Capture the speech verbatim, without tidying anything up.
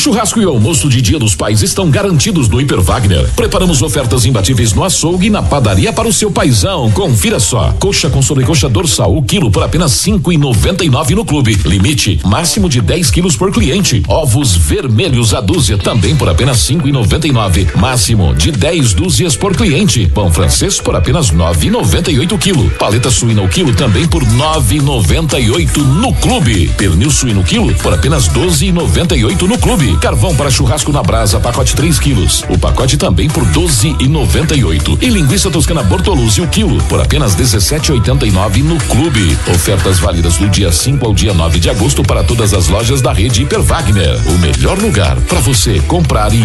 Churrasco e almoço de Dia dos Pais estão garantidos no Hiper Wagner. Preparamos ofertas imbatíveis no açougue e na padaria para o seu paizão. Confira só. Coxa com sobrecoxa dorsal, o quilo por apenas cinco e noventa e nove no clube. Limite máximo de dez quilos por cliente. Ovos vermelhos a dúzia também por apenas cinco e noventa e nove. Máximo de dez dúzias por cliente. Pão francês por apenas nove e noventa e oito quilo. Paleta suína o quilo também por nove e noventa e oito no clube. Pernil suíno quilo por apenas doze e noventa e oito no clube. Carvão para churrasco na brasa, pacote três quilos. O pacote também por doze e noventa e oito. E linguiça toscana Bortoluzzi o quilo por apenas dezessete e oitenta e nove no clube. Ofertas válidas do dia cinco ao dia nove de agosto para todas as lojas da rede Hiper Wagner. O melhor lugar para você comprar e